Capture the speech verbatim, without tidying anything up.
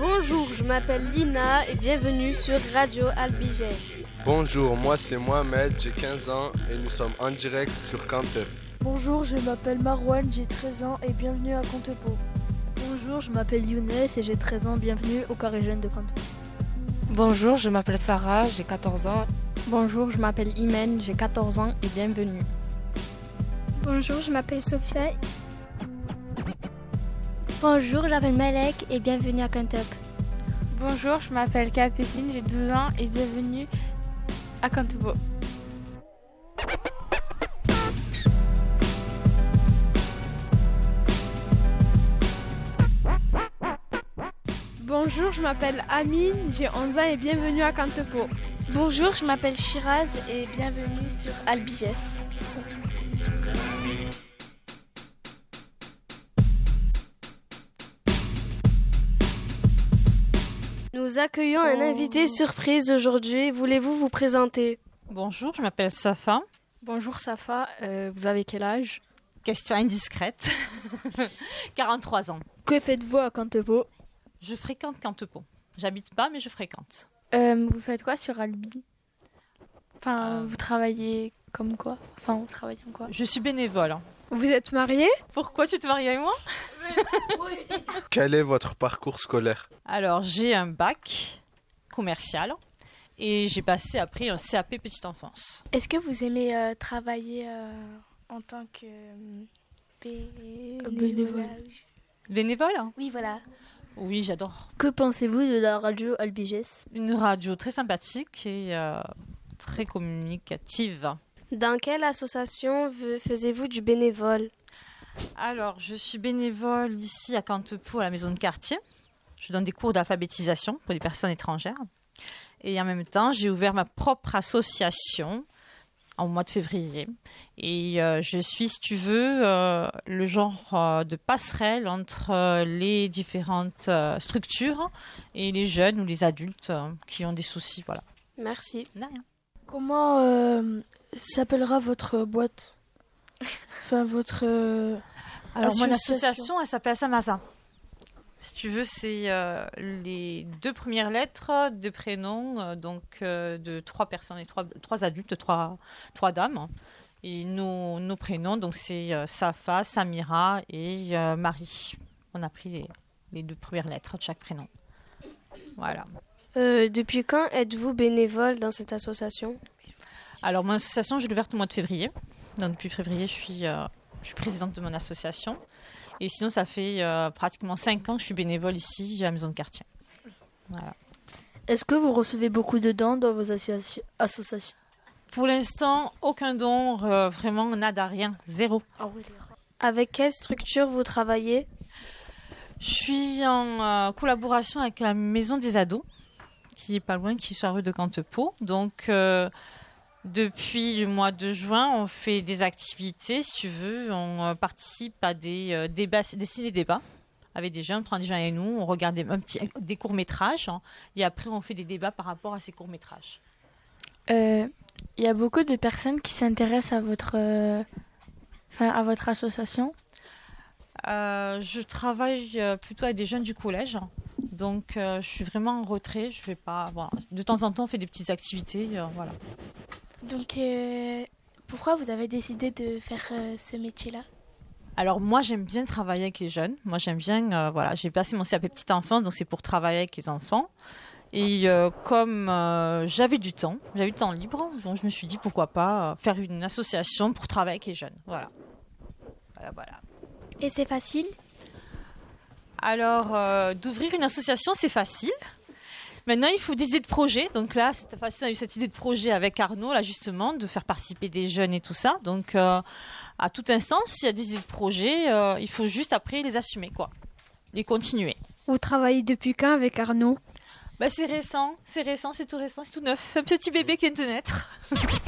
Bonjour, je m'appelle Lina et bienvenue sur Radio Albigès. Bonjour, moi c'est Mohamed, j'ai quinze ans et nous sommes en direct sur Cantep. Bonjour, je m'appelle Marwan, j'ai treize ans et bienvenue à Contepo. Bonjour, je m'appelle Younes et j'ai treize ans, bienvenue au Carré Jeune de Contepo. Bonjour, je m'appelle Sarah, j'ai quatorze ans. Bonjour, je m'appelle Imen, j'ai quatorze ans et bienvenue. Bonjour, je m'appelle Sophia. Bonjour, je m'appelle Malek et bienvenue à Cantep. Bonjour, je m'appelle Capucine, j'ai douze ans et bienvenue à Contepo. Bonjour, je m'appelle Amine, j'ai onze ans et bienvenue à Contepo. Bonjour, je m'appelle Shiraz et bienvenue sur Albigès. Nous accueillons un invité surprise aujourd'hui. Voulez-vous vous présenter ? Bonjour, je m'appelle Safa. Bonjour Safa, euh, vous avez quel âge ? Question indiscrète. quarante-trois ans. Que faites-vous à Contepo ? Je fréquente Contepo. J'habite pas, mais je fréquente. Euh, vous faites quoi sur Albi ? Enfin, euh... vous travaillez comme quoi ? Enfin, vous travaillez en quoi ? Je suis bénévole. Vous êtes mariée ? Pourquoi tu te maries avec moi ? Oui. Quel est votre parcours scolaire ? Alors, j'ai un bac commercial et j'ai passé après un C A P petite enfance. Est-ce que vous aimez euh, travailler euh, en tant que euh, bénévole ? Bénévole ? Oui, voilà. Oui, j'adore. Que pensez-vous de la radio Albigès ? Une radio très sympathique et euh, très communicative. Dans quelle association faisiez-vous du bénévole ? Alors, je suis bénévole ici à Contepo, à la maison de quartier. Je donne des cours d'alphabétisation pour les personnes étrangères. Et en même temps, j'ai ouvert ma propre association en mois de février. Et euh, je suis, si tu veux, euh, le genre euh, de passerelle entre euh, les différentes euh, structures et les jeunes ou les adultes euh, qui ont des soucis. Voilà. Merci. De rien. Comment euh, s'appellera votre boîte ? Enfin, votre euh, Alors, association. mon association, elle s'appelle Samasa. Si tu veux, c'est euh, les deux premières lettres de prénoms, euh, donc euh, de trois personnes, et trois, trois adultes, trois, trois dames. Et nos, nos prénoms, donc c'est euh, Safa, Samira et euh, Marie. On a pris les, les deux premières lettres de chaque prénom. Voilà. Euh, depuis quand êtes-vous bénévole dans cette association ? Alors, mon association, je l'ai ouverte au mois de février. Donc, depuis février, je suis, euh, je suis présidente de mon association. Et sinon, ça fait euh, pratiquement cinq ans que je suis bénévole ici à la maison de quartier. Voilà. Est-ce que vous recevez beaucoup de dons dans vos associ- associations ? Pour l'instant, aucun don, euh, vraiment, nada, rien, zéro. Oh oui. Avec quelle structure vous travaillez ? Je suis en euh, collaboration avec la maison des ados, qui est pas loin, qui est sur la rue de Contepo. Donc, euh, depuis le mois de juin, on fait des activités, si tu veux. On euh, participe à des euh, débats, des ciné-débats avec des jeunes. On prend des gens et nous, on regarde des, un petit, des courts-métrages. Hein, et après, on fait des débats par rapport à ces courts-métrages. Il euh, y a beaucoup de personnes qui s'intéressent à votre, euh, enfin, à votre association. Euh, je travaille plutôt avec des jeunes du collège. Donc, euh, je suis vraiment en retrait. Je fais pas. Voilà. De temps en temps, on fait des petites activités. Euh, voilà. Donc, euh, pourquoi vous avez décidé de faire euh, ce métier-là ? Alors, moi, j'aime bien travailler avec les jeunes. Moi, j'aime bien. Euh, voilà, j'ai passé mon C A P petite enfance, donc c'est pour travailler avec les enfants. Et euh, comme euh, j'avais du temps, j'avais du temps libre, donc je me suis dit pourquoi pas euh, faire une association pour travailler avec les jeunes. Voilà. Voilà, voilà. Et c'est facile ? Alors, euh, d'ouvrir une association, c'est facile. Maintenant, il faut des idées de projet. Donc là, c'est facile, on a eu cette idée de projet avec Arnaud, là, justement, de faire participer des jeunes et tout ça. Donc, euh, à tout instant, s'il y a des idées de projet, euh, il faut juste après les assumer, quoi. Les continuer. Vous travaillez depuis quand avec Arnaud ? Bah, c'est récent, c'est récent, c'est tout récent, c'est tout neuf. Un petit bébé qui vient de naître.